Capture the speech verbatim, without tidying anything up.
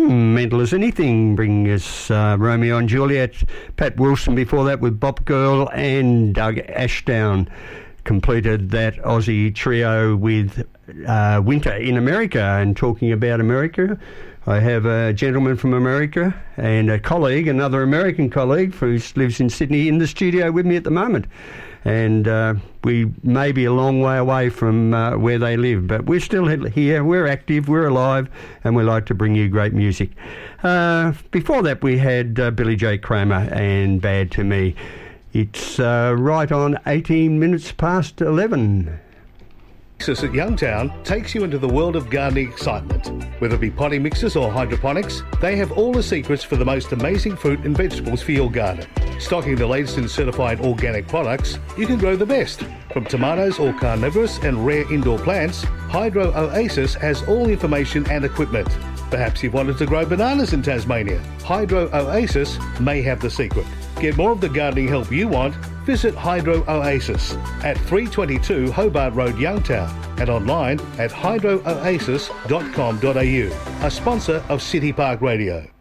Mm, Mental as Anything, bringing us uh, Romeo and Juliet. Pat Wilson before that with Bop Girl, and Doug Ashdown completed that Aussie trio with uh, Winter in America. And talking about America, I have a gentleman from America and a colleague, another American colleague who lives in Sydney, in the studio with me at the moment. And uh, we may be a long way away from uh, where they live, but we're still here, we're active, we're alive, and we like to bring you great music. Uh, before that, we had uh, Billy J. Kramer and Bad to Me. It's uh, right on eighteen minutes past eleven. Oasis at Youngtown takes you into the world of gardening excitement. Whether it be potting mixes or hydroponics, they have all the secrets for the most amazing fruit and vegetables for your garden. Stocking the latest in certified organic products, you can grow the best. From tomatoes or carnivorous and rare indoor plants, Hydro Oasis has all information and equipment. Perhaps you've wanted to grow bananas in Tasmania. Hydro Oasis may have the secret. Get more of the gardening help you want. Visit Hydro Oasis at three twenty-two Hobart Road, Youngtown, and online at hydro oasis dot com dot a u, a sponsor of City Park Radio.